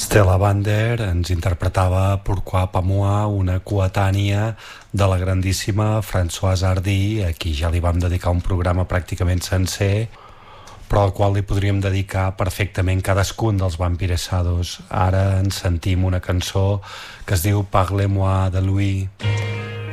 Stella Bander ens interpretava Pourquoi pas moi, una coetània de la grandíssima Françoise Hardy, a qui ja li vam dedicar un programa pràcticament sencer, però al qual li podríem dedicar perfectament cadascun dels vampiresados. Ara ens sentim una cançó que es diu Parlez-moi de lui.